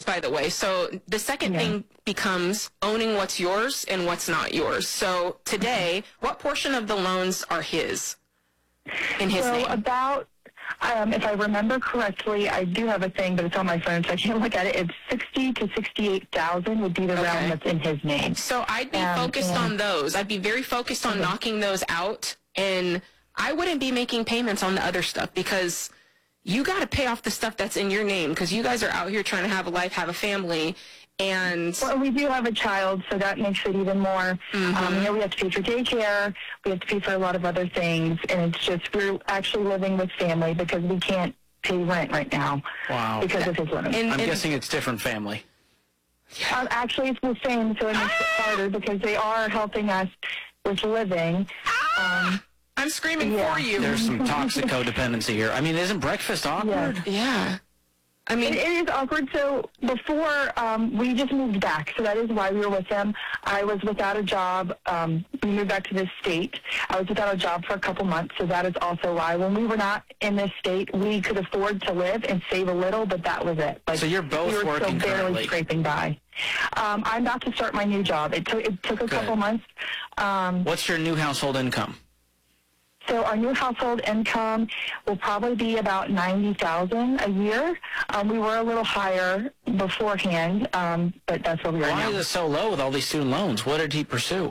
by the way. So the second thing becomes owning what's yours and what's not yours. So today, what portion of the loans are his? In his name? About, if I remember correctly, I do have a thing, but it's on my phone, so I can't look at it. It's 60 to 68,000 would be the realm that's in his name. So I'd be focused on those. I'd be very focused on knocking those out, and I wouldn't be making payments on the other stuff because you got to pay off the stuff that's in your name because you guys are out here trying to have a life, have a family. And well, we do have a child, so that makes it even more. We have to pay for daycare. We have to pay for a lot of other things. And it's just we're actually living with family because we can't pay rent right now. Wow. Because of his loan. I'm guessing it's different family. Actually, it's the same, so it makes it harder because they are helping us with living. I'm screaming for you. There's some toxic codependency here. I mean, isn't breakfast awkward? Yeah. I mean, it is awkward. So before, we just moved back. So that is why we were with him. I was without a job. We moved back to this state. I was without a job for a couple months. So that is also why when we were not in this state, we could afford to live and save a little, but that was it. So you're both we were working still barely currently. scraping by. I'm about to start my new job. It took a couple months. What's your new household income? So our new household income will probably be about $90,000 a year. We were a little higher beforehand, but that's where we are now. Why is it so low with all these student loans? What did he pursue?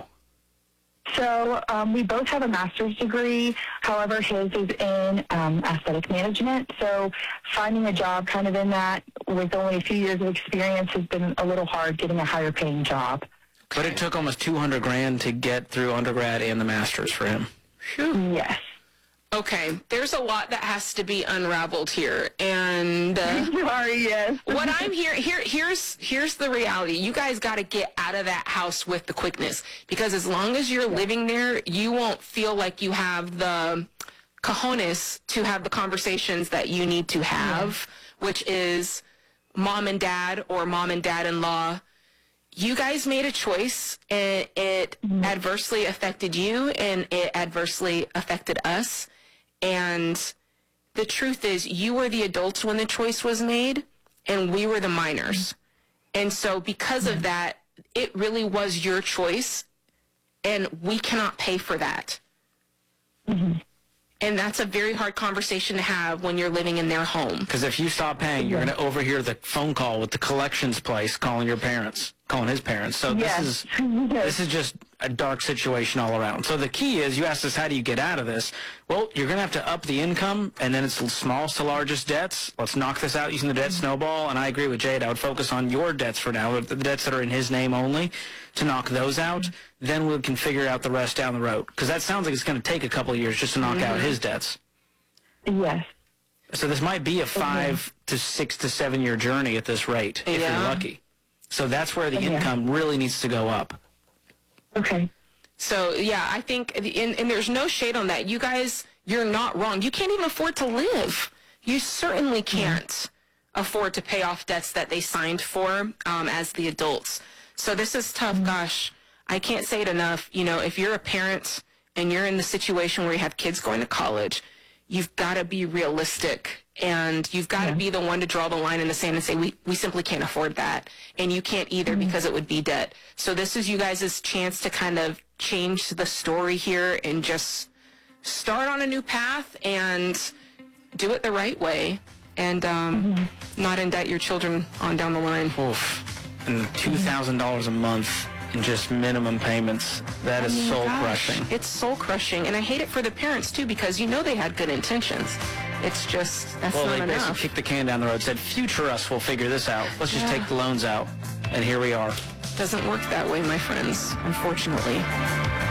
So we both have a master's degree. However, his is in aesthetic management. So finding a job kind of in that with only a few years of experience has been a little hard getting a higher paying job. But it took almost $200,000 to get through undergrad and the master's for him. Yes. Okay, there's a lot that has to be unraveled here, and sorry, yes. what I'm here's the reality. You guys got to get out of that house with the quickness, because as long as you're living there, you won't feel like you have the cojones to have the conversations that you need to have, which is mom and dad or mom and dad-in-law. You guys made a choice, and it adversely affected you, and it adversely affected us. And the truth is, you were the adults when the choice was made, and we were the minors. And so because of that, it really was your choice, and we cannot pay for that. And that's a very hard conversation to have when you're living in their home. Because if you stop paying, you're going to overhear the phone call with the collections place calling your parents, calling his parents. So this is just a dark situation all around. So the key is, you asked us, how do you get out of this? Well, you're going to have to up the income, and then it's smallest to largest debts. Let's knock this out using the debt snowball. And I agree with Jade. I would focus on your debts for now, the debts that are in his name only, to knock those out. Then we can figure out the rest down the road. Because that sounds like it's going to take a couple of years just to knock out his debts. Yes. So this might be a 5 to 6 to 7 year journey at this rate, if you're lucky. So that's where the income really needs to go up. Okay. So, yeah, I think, and there's no shade on that. You guys, you're not wrong. You can't even afford to live. You certainly can't afford to pay off debts that they signed for as the adults. So this is tough. Gosh, I can't say it enough. You know, if you're a parent and you're in the situation where you have kids going to college, you've got to be realistic, and you've got to be the one to draw the line in the sand and say, we simply can't afford that. And you can't either because it would be debt. So this is you guys' chance to kind of change the story here and just start on a new path and do it the right way, and not indict your children on down the line. Oof. And $2,000 a month in just minimum payments. That is soul-crushing. It's soul-crushing. And I hate it for the parents, too, because you know they had good intentions. It's just, that's not enough. Well, they basically kicked the can down the road, said, future us will figure this out. Let's just take the loans out. And here we are. Doesn't work that way, my friends, unfortunately.